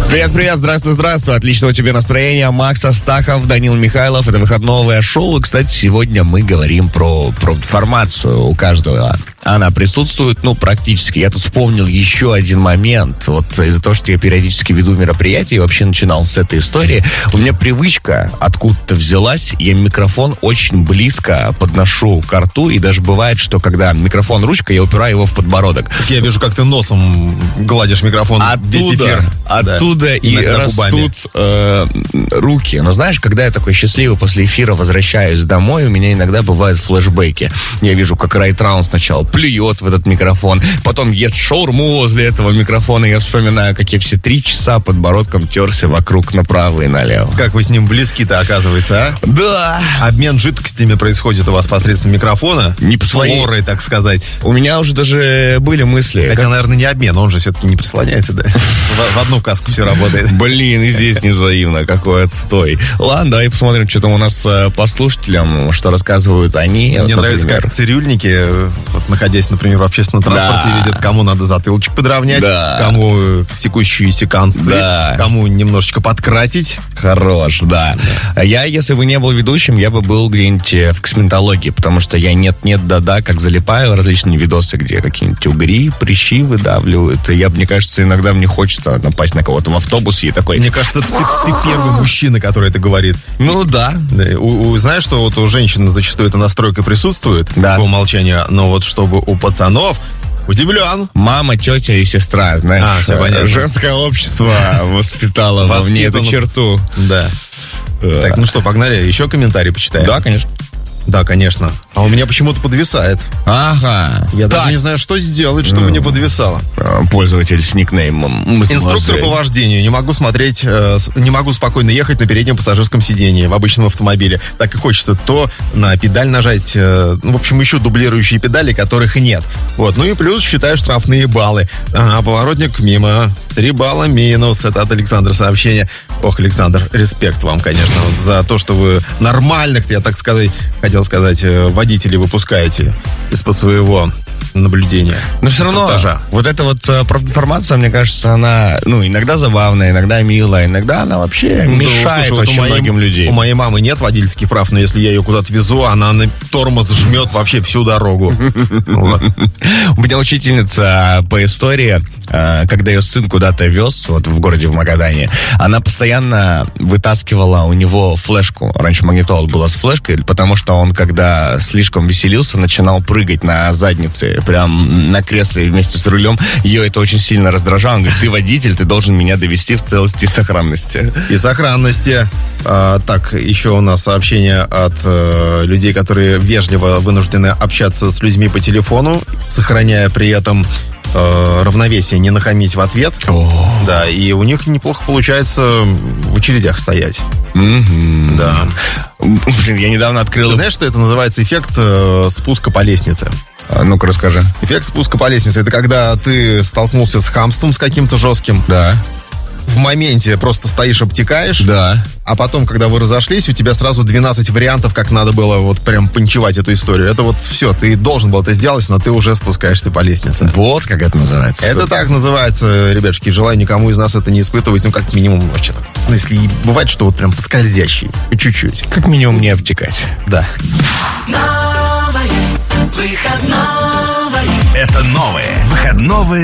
Привет, здравствуй. Отличного тебе настроения. Макс Астахов, Данил Михайлов. Это выходное шоу. И, кстати, сегодня мы говорим про информацию. У каждого она присутствует, практически. Я тут вспомнил еще один момент. Вот из-за того, что я периодически веду мероприятия и вообще начинал с этой истории, у меня привычка откуда-то взялась. Я микрофон очень близко подношу к рту. И даже бывает, что когда микрофон ручка, я упираю его в подбородок. Я вижу, как ты носом гладишь микрофон весь эфир. Оттуда и растут руки. Но знаешь, когда я такой счастливый после эфира возвращаюсь домой, у меня иногда бывают флешбеки. Я вижу, как Райтраун сначала плюет в этот микрофон, потом ест шаурму возле этого микрофона. Я вспоминаю, как я все 3 часа подбородком терся вокруг направо и налево. Как вы с ним близки-то, оказывается, а? Да. Обмен жидкостями происходит у вас посредством микрофона. Не по своей. Флорой, так сказать. У меня уже даже были мысли. Хотя, наверное, не обмен, он же все-таки не прислоняется, да? В одну каску все работает. Блин, и здесь невзаимно, какой отстой. Ладно, давай посмотрим, что там у нас по слушателям, что рассказывают они. Мне нравится, как цирюльники, находясь, например, в общественном транспорте, видят, кому надо затылочек подровнять, кому секущиеся концы, кому немножечко подкрасить. Хорош, да. Я, если бы не был ведущим, я бы был где-нибудь в косметологии, потому что я нет-нет, да-да, как залипаю в различные видосы, где какие-нибудь угри, прищи выдавливают. И мне кажется, иногда мне хочется напасть на кого-то в автобусе и такой... Мне кажется, ты первый мужчина, который это говорит. Ну да. Знаешь, что вот у женщин зачастую эта настройка присутствует по умолчанию, но вот чтобы у пацанов... Удивлен. Мама, тетя и сестра, знаешь. Женское общество воспитало во мне эту черту. Да. Так, ну что, погнали, еще комментарий почитаем. Да, конечно. Да, конечно. А у меня почему-то подвисает. Ага. Я даже не знаю, что сделать, чтобы не подвисало. Пользователь с никнеймом. Инструктор по вождению. Не могу спокойно ехать на переднем пассажирском сидении в обычном автомобиле. Так и хочется то на педаль нажать. В общем, еще дублирующие педали, которых нет. Вот. Ну и плюс считаю штрафные баллы. Ага, поворотник мимо. 3 балла минус. Это от Александра сообщение. Ох, Александр, респект вам, конечно, за то, что вы нормальных, я так сказать, хотел сказать, водителей выпускаете из-под своего наблюдения. Но все равно вот эта вот профинформация, мне кажется, она, иногда забавная, иногда милая, иногда она вообще мешает очень многим людям. У моей мамы нет водительских прав, но если я ее куда-то везу, она на тормоз жмет вообще всю дорогу. У меня учительница по истории, когда ее сын куда-то вез, вот в городе в Магадане, она постоянно вытаскивала у него флешку. Раньше магнитола была с флешкой, потому что он, когда слишком веселился, начинал прыгать на заднице, прям на кресле вместе с рулем. Ее это очень сильно раздражало. Он говорит, ты водитель, ты должен меня довести в целости и сохранности. И сохранности. Так, еще у нас сообщение от людей, которые вежливо вынуждены общаться с людьми по телефону, сохраняя при этом равновесие, не нахамить в ответ. Да, и у них неплохо получается в очередях стоять. Да. Блин, я недавно открыл... Ты знаешь, что это называется эффект спуска по лестнице? Ну-ка, расскажи. Эффект спуска по лестнице. Это когда ты столкнулся с хамством, с каким-то жестким. Да. В моменте просто стоишь, обтекаешь. Да. А потом, когда вы разошлись, у тебя сразу 12 вариантов, как надо было вот прям панчевать эту историю. Это вот все. Ты должен был это сделать, но ты уже спускаешься по лестнице. Вот как это называется. Это так называется, ребятушки. Желаю никому из нас это не испытывать. Как минимум вообще так. Если бывает, что вот прям скользящий. Чуть-чуть. Как минимум не обтекать. Да. Выходное. Это новое выходное.